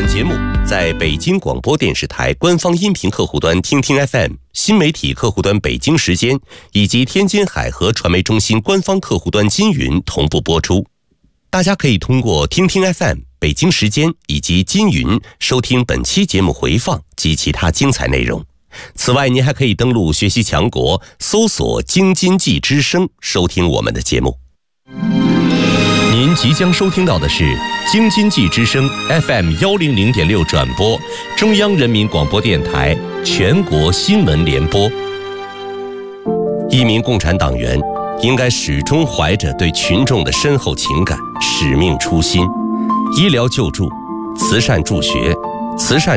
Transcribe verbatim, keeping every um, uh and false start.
本节目在北京广播电视台官方音频客户端听听 F M、 新媒体客户端北京时间以及天津海河传媒中心官方客户端金云同步播出。大家可以通过听听 F M、 北京时间以及金云收听本期节目回放及其他精彩内容。此外，您还可以登录学习强国，搜索京津冀之声收听我们的节目。您即将收听到的是京津冀之声 F M 一零零点六转播，中央人民广播电台全国新闻联播。一名共产党员应该始终怀着对群众的深厚情感、使命初心，医疗救助、慈善助学、慈善